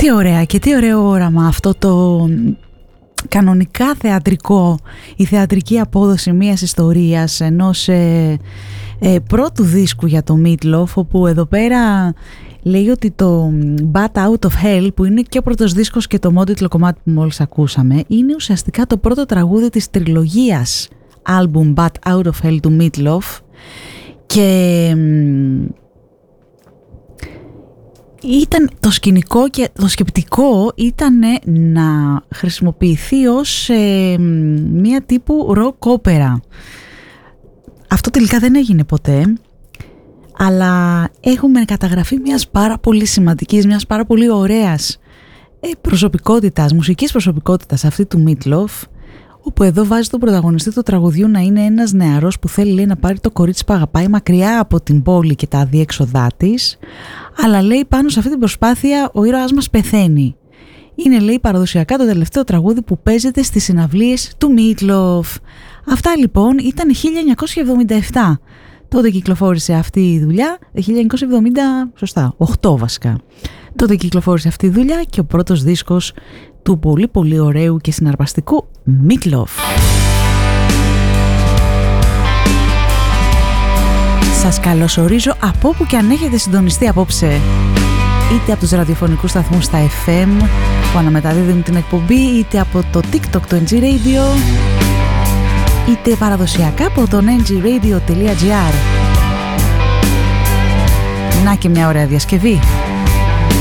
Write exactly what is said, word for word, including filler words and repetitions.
Τι ωραία και τι ωραίο όραμα αυτό το κανονικά θεατρικό, η θεατρική απόδοση μιας ιστορίας, ενός ε, ε, πρώτου δίσκου για το Meat Loaf, όπου εδώ πέρα λέει ότι το Bat Out of Hell, που είναι και ο πρώτος δίσκος και το μόντιτλο κομμάτι που μόλις ακούσαμε, είναι ουσιαστικά το πρώτο τραγούδι της τριλογίας album Bat Out of Hell του Meat Loaf. Και ήταν το σκηνικό και το σκεπτικό ήταν να χρησιμοποιηθεί ως ε, μία τύπου rock opera. Αυτό τελικά δεν έγινε ποτέ, αλλά έχουμε καταγραφή μιας πάρα πολύ σημαντικής, μιας πάρα πολύ ωραίας ε, προσωπικότητας, μουσικής προσωπικότητας αυτή του Meat Loaf, όπου εδώ βάζει τον πρωταγωνιστή του τραγουδιού να είναι ένας νεαρός που θέλει, λέει, να πάρει το κορίτσι που αγαπάει μακριά από την πόλη και τα αδιέξοδά της, αλλά λέει πάνω σε αυτή την προσπάθεια ο ήρωας μας πεθαίνει. Είναι, λέει, παραδοσιακά το τελευταίο τραγούδι που παίζεται στις συναυλίες του Meat Loaf. Αυτά λοιπόν ήταν χίλια εννιακόσια εβδομήντα επτά. Τότε κυκλοφόρησε αυτή η δουλειά, χίλια εννιακόσια εβδομήντα, σωστά, οκτώ βασικά. Τότε κυκλοφόρησε αυτή η δουλειά και ο πρώτος δίσκος του πολύ πολύ ωραίου και συναρπαστικού Meat Loaf. Σας καλωσορίζω από όπου και αν έχετε συντονιστεί απόψε, είτε από τους ραδιοφωνικούς σταθμούς στα εφ εμ που αναμεταδίδουν την εκπομπή, είτε από το TikTok του εν τζι Radio, είτε παραδοσιακά από το εν τζι radio τελεία τζι άρ. Να και μια ωραία διασκευή.